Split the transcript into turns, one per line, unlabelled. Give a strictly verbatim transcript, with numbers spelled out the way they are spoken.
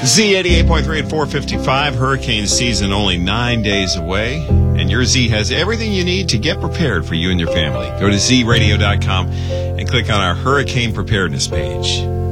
Z eighty-eight point three at four fifty-five. Hurricane season only nine days away. And your Z has everything you need to get prepared for you and your family. Go to Z radio dot com and click on our hurricane preparedness page.